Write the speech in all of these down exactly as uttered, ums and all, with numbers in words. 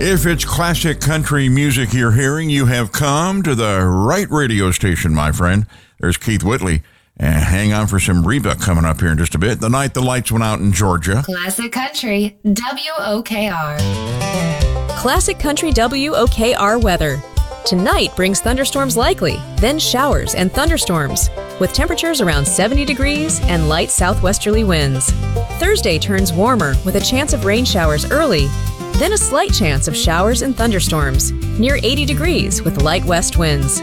If it's classic country music you're hearing, you have come to the right radio station, my friend. There's Keith Whitley. And hang on for some Reba coming up here in just a bit. The night the lights went out in Georgia. Classic Country, W O K R. Classic Country W O K R weather. Tonight brings thunderstorms likely, then showers and thunderstorms, with temperatures around seventy degrees and light southwesterly winds. Thursday turns warmer with a chance of rain showers early, then a slight chance of showers and thunderstorms, near eighty degrees with light west winds.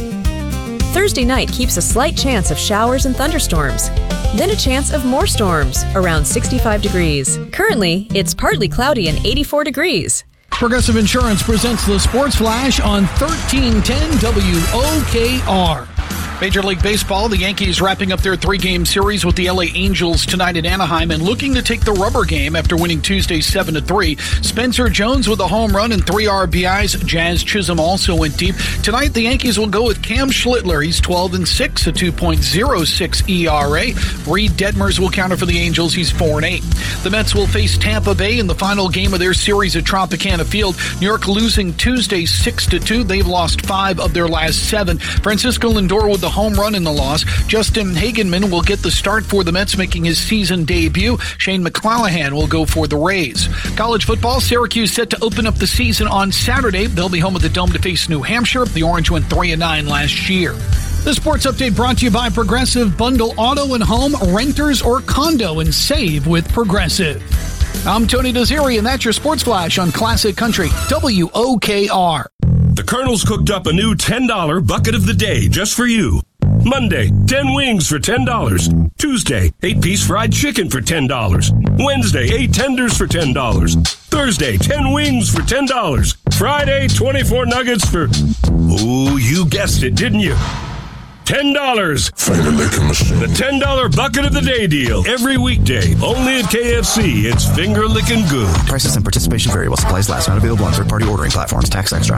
Thursday night keeps a slight chance of showers and thunderstorms, then a chance of more storms, around sixty-five degrees. Currently, it's partly cloudy and eighty-four degrees. Progressive Insurance presents the Sports Flash on thirteen ten W O K R. Major League Baseball, the Yankees wrapping up their three-game series with the L A Angels tonight in Anaheim and looking to take the rubber game after winning Tuesday seven to three. Spencer Jones with a home run and three R B Is. Jazz Chisholm also went deep. Tonight, the Yankees will go with Cam Schlittler. He's twelve and six, a two point oh six E R A. Reed Detmers will counter for the Angels. He's four and eight. The Mets will face Tampa Bay in the final game of their series at Tropicana Field. New York losing Tuesday six to two. They've lost five of their last seven. Francisco Lindor with the home run in the loss. Justin Hagenman will get the start for the Mets, making his season debut. Shane McClanahan will go for the Rays. College football, Syracuse set to open up the season on Saturday. They'll be home at the Dome to face New Hampshire. The Orange went three and nine last year. The sports update brought to you by Progressive. Bundle auto and home, renters or condo, and save with Progressive. I'm Tony Dozeri, and that's your Sports Flash on Classic Country W O K R. The Colonel's cooked up a new ten dollar bucket of the day just for you. Monday, ten wings for ten dollars. Tuesday, eight piece fried chicken for ten dollars. Wednesday, eight tenders for ten dollars. Thursday, ten wings for ten dollars. Friday, twenty-four nuggets for... Oh, you guessed it, didn't you? ten dollars. Finger licking machine. The ten dollar bucket of the day deal. Every weekday. Only at K F C. It's finger licking good. Prices and participation vary while supplies last. Not available on third-party ordering platforms. Tax extra.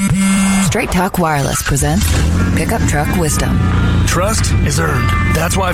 Straight Talk Wireless presents Pickup Truck Wisdom. Trust is earned. That's why